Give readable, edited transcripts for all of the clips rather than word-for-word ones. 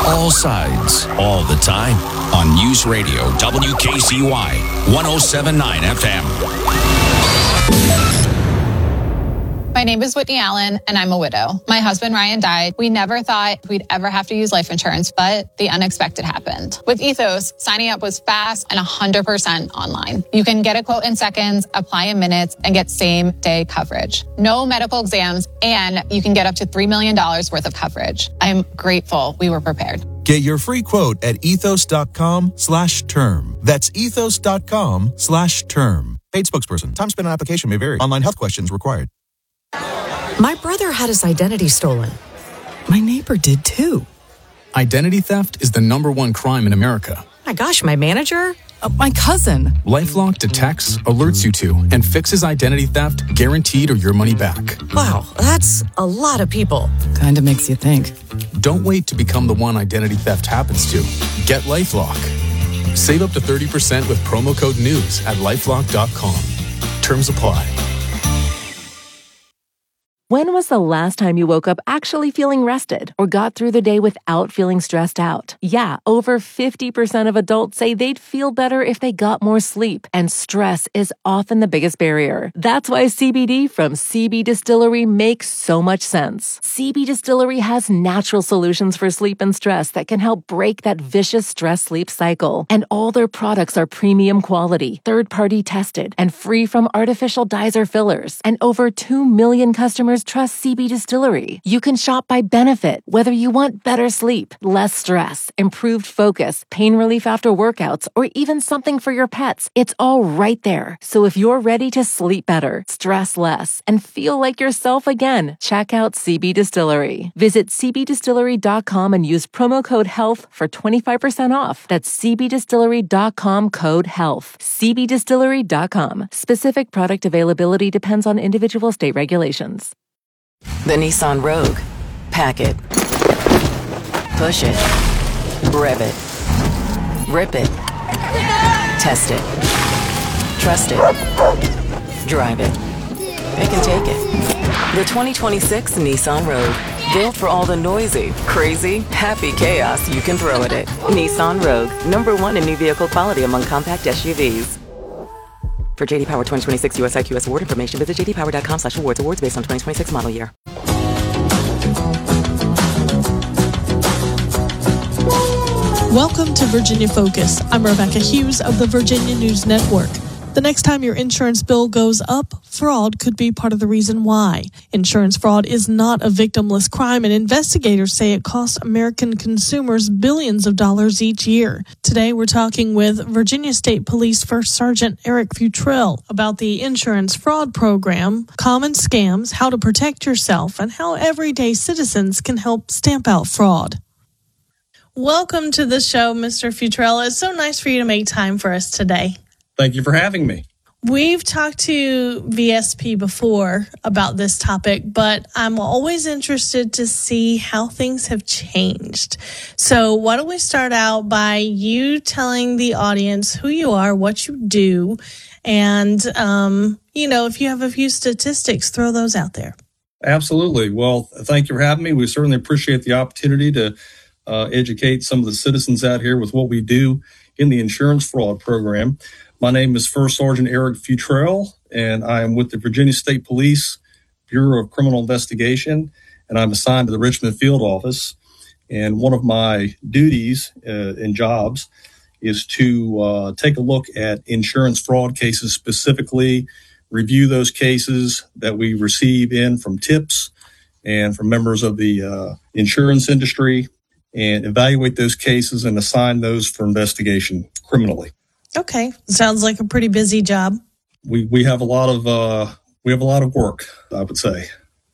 All sides, all the time. On News Radio WKCY 107.9 FM. My name is Whitney Allen, and I'm a widow. My husband, Ryan, died. We never thought we'd ever have to use life insurance, but the unexpected happened. With Ethos, signing up was fast and 100% online. You can get a quote in seconds, apply in minutes, and get same-day coverage. No medical exams, and you can get up to $3 million worth of coverage. I'm grateful we were prepared. Get your free quote at ethos.com/term. That's ethos.com/term. Paid spokesperson. Time spent on application may vary. Online health questions required. My brother had his identity stolen. My neighbor did too. Identity theft is the #1 crime in America. My gosh, my manager? My cousin. LifeLock detects, alerts you to, and fixes identity theft guaranteed or your money back. Wow, that's a lot of people. Kinda makes you think. Don't wait to become the one identity theft happens to. Get LifeLock. Save up to 30% with promo code NEWS at LifeLock.com. Terms apply. When was the last time you woke up actually feeling rested or got through the day without feeling stressed out? Yeah, over 50% of adults say they'd feel better if they got more sleep, and stress is often the biggest barrier. That's why CBD from CB Distillery makes so much sense. CB Distillery has natural solutions for sleep and stress that can help break that vicious stress-sleep cycle. And all their products are premium quality, third-party tested, and free from artificial dyes or fillers. And over 2 million customers trust CB Distillery. You can shop by benefit, whether you want better sleep, less stress, improved focus, pain relief after workouts, or even something for your pets. It's all right there. So if you're ready to sleep better, stress less, and feel like yourself again, check out CB Distillery. Visit cbdistillery.com and use promo code HEALTH for 25% off. That's cbdistillery.com code HEALTH. cbdistillery.com. Specific product availability depends on individual state regulations. The Nissan Rogue. Pack it. Push it. Rev it. Rip it. Test it. Trust it. Drive it. Pick and take it. The 2026 Nissan Rogue. Built for all the noisy, crazy, happy chaos you can throw at it. Nissan Rogue. #1 in new vehicle quality among compact SUVs. For J.D. Power 2026 US IQS award information, visit jdpower.com/awards. Awards based on 2026 model year. Welcome to Virginia Focus. I'm Rebecca Hughes of the Virginia News Network. The next time your insurance bill goes up, fraud could be part of the reason why. Insurance fraud is not a victimless crime, and investigators say it costs American consumers billions of dollars each year. Today, we're talking with Virginia State Police First Sergeant Eric Futrell about the insurance fraud program, common scams, how to protect yourself, and how everyday citizens can help stamp out fraud. Welcome to the show, Mr. Futrell. It's so nice for you to make time for us today. Thank you for having me. We've talked to VSP before about this topic, but I'm always interested to see how things have changed. So why don't we start out by you telling the audience who you are, what you do, and, if you have a few statistics, throw those out there. Absolutely. Well, thank you for having me. We certainly appreciate the opportunity to educate some of the citizens out here with what we do in the insurance fraud program. My name is First Sergeant Eric Futrell, and I am with the Virginia State Police Bureau of Criminal Investigation, and I'm assigned to the Richmond Field Office. And one of my duties and jobs is to take a look at insurance fraud cases specifically, review those cases that we receive in from tips and from members of the insurance industry, and evaluate those cases and assign those for investigation criminally. Okay. Sounds like a pretty busy job. We have a lot of work, I would say.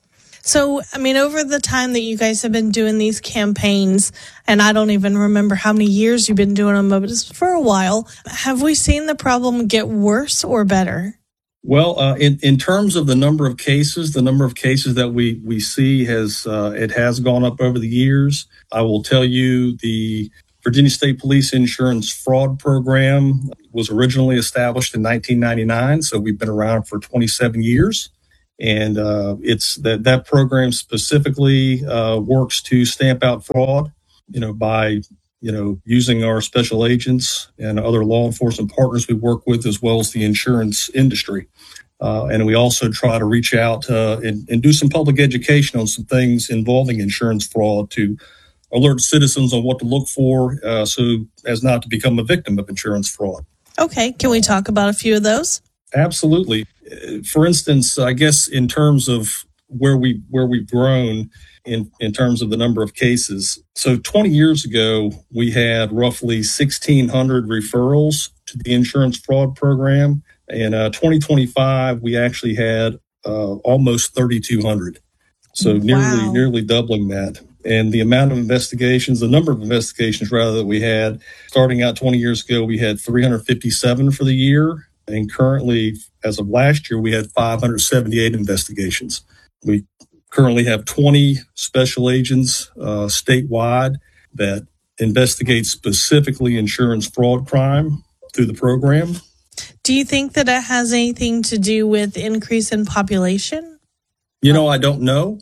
So, over the time that you guys have been doing these campaigns, and I don't even remember how many years you've been doing them, but it's for a while, have we seen the problem get worse or better? Well, in terms of the number of cases that we see has gone up over the years. I will tell you the Virginia State Police Insurance Fraud Program was originally established in 1999, so we've been around for 27 years. And it's that program specifically works to stamp out fraud. by using our special agents and other law enforcement partners we work with, as well as the insurance industry. And we also try to reach out and do some public education on some things involving insurance fraud to alert citizens on what to look for so as not to become a victim of insurance fraud. Okay. Can we talk about a few of those? Absolutely. For instance, I guess in terms of where we've grown in terms of the number of cases. So 20 years ago, we had roughly 1,600 referrals to the insurance fraud program. In 2025, we actually had almost 3,200. So nearly doubling that. And the amount of investigations, the number of investigations rather that we had, starting out 20 years ago, we had 357 for the year. And currently, as of last year, we had 578 investigations. We currently have 20 special agents statewide that investigate specifically insurance fraud crime through the program. Do you think that it has anything to do with increase in population? I don't know.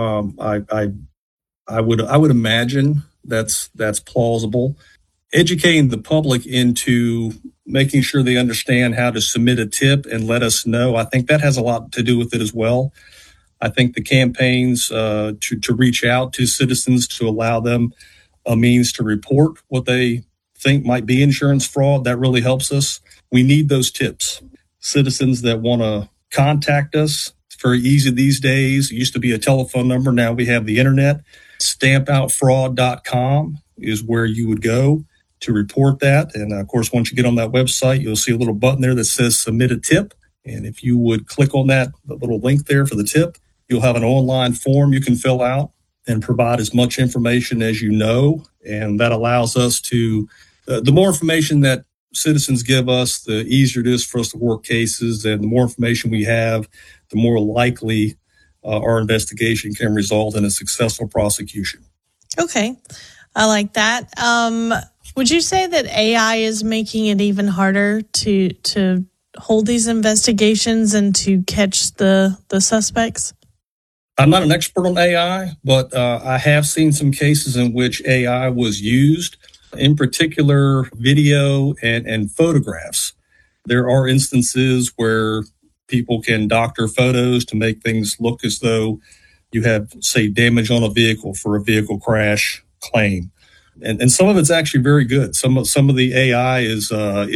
I would imagine that's plausible. Educating the public into making sure they understand how to submit a tip and let us know, I think that has a lot to do with it as well. I think the campaigns to reach out to citizens to allow them a means to report what they think might be insurance fraud, that really helps us. We need those tips. Citizens that want to contact us, it's very easy these days. It used to be a telephone number. Now we have the internet. Stampoutfraud.com is where you would go to report that. And of course, once you get on that website, you'll see a little button there that says submit a tip. And if you would click on that little link there for the tip, you'll have an online form you can fill out and provide as much information as you know. And that allows us to, the more information that citizens give us, the easier it is for us to work cases. And the more information we have, the more likely our investigation can result in a successful prosecution. Okay. I like that. Would you say that AI is making it even harder to hold these investigations and to catch the suspects? I'm not an expert on AI, but I have seen some cases in which AI was used, in particular video and photographs. There are instances where people can doctor photos to make things look as though you have, say, damage on a vehicle for a vehicle crash claim. And some of it's actually very good. Some of the AI is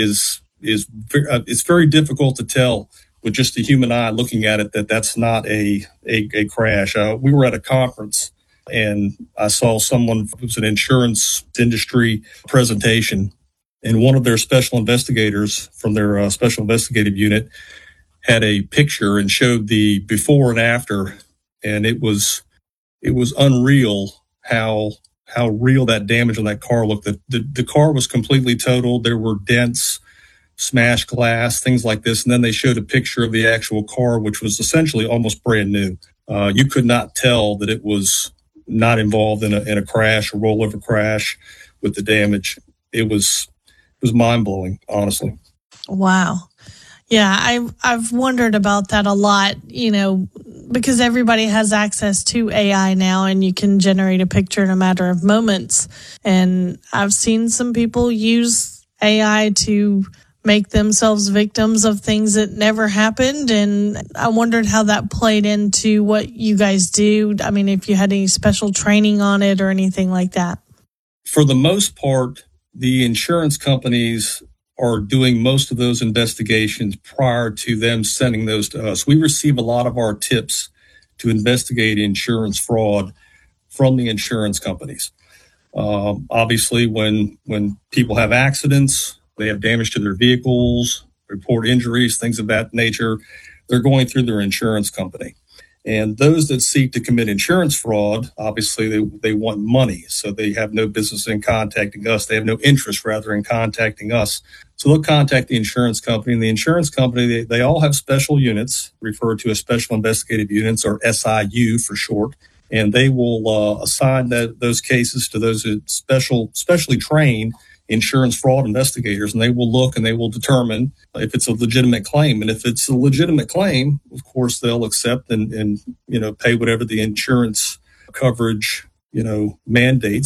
it's very difficult to tell with just the human eye looking at it that that's not a crash. We were at a conference and I saw someone who's an insurance industry presentation, and one of their special investigators from their special investigative unit had a picture and showed the before and after, and it was unreal how real that damage on that car looked. The car was completely totaled. There were dents, smashed glass, things like this. And then they showed a picture of the actual car, which was essentially almost brand new. You could not tell that it was not involved in a crash, a rollover crash with the damage. It was mind blowing, honestly. Wow. Yeah, I've wondered about that a lot, because everybody has access to AI now and you can generate a picture in a matter of moments. And I've seen some people use AI to make themselves victims of things that never happened. And I wondered how that played into what you guys do. I mean, if you had any special training on it or anything like that. For the most part, the insurance companies are doing most of those investigations prior to them sending those to us. We receive a lot of our tips to investigate insurance fraud from the insurance companies. Obviously, when people have accidents, they have damage to their vehicles, report injuries, things of that nature, they're going through their insurance company. And those that seek to commit insurance fraud, obviously they want money. So they have no business in contacting us. They have no interest, rather, in contacting us. So they'll contact the insurance company. And the insurance company, they all have special units referred to as special investigative units, or SIU for short. And they will assign those cases to those specially trained insurance fraud investigators, and they will look and they will determine if it's a legitimate claim. And if it's a legitimate claim, of course, they'll accept and pay whatever the insurance coverage, mandates.